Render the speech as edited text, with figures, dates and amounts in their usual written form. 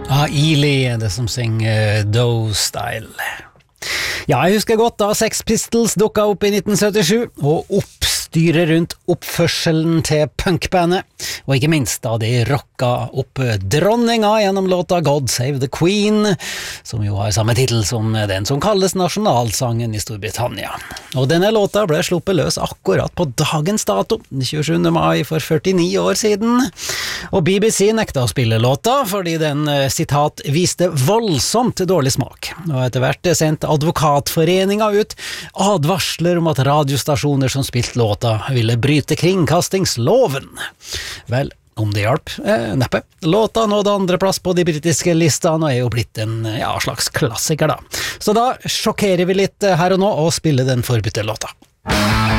Ely er det som synger Doe Style. Ja, jeg husker godt da Sex Pistols dukket opp i 1977, og oppstyret rundt oppførselen til punkbandet, og ikke minst da de rocka opp dronninga gjennom låta God Save the Queen, som jo har samme titel som den som kalles nasjonalsangen i Storbritannia. Og denne låta ble sluppet løs akkurat på dagens dato, 27. mai for 49 år siden, og BBC nekta å spille låta fordi den, sitat, viste voldsomt dårlig smak, og etter hvert sendte Advokatforeninga ut advarsler om at radiostasjoner som spilte låta ville bryte kringkastingsloven. Vel, om det hjalp, neppe. Låta nådde andreplass på de britiske listene og er jo blitt en slags klassiker da. Så da sjokkerer vi litt her og nå og spiller den forbudte låta.